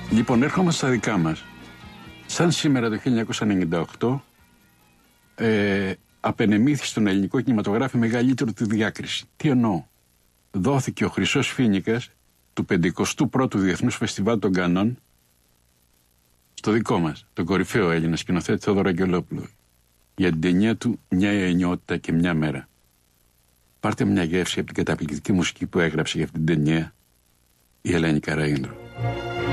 Λοιπόν, έρχομαστε στα δικά μας. Σαν σήμερα το 1998 απενεμήθη στον ελληνικό κινηματογράφο μεγαλύτερο τη διάκριση. Τι εννοώ? Δόθηκε ο Χρυσός Φοίνικας του 51ου Διεθνούς Φεστιβάλ των Κανών στο δικό μας, τον κορυφαίο Έλληνα σκηνοθέτη Θόδωρο Αγγελόπουλο, για την ταινία του «Μια ενιότητα και μια μέρα». Πάρτε μια γεύση από την καταπληκτική μουσική που έγραψε για αυτή την ταινία η Ελένη Καραΐνδρου.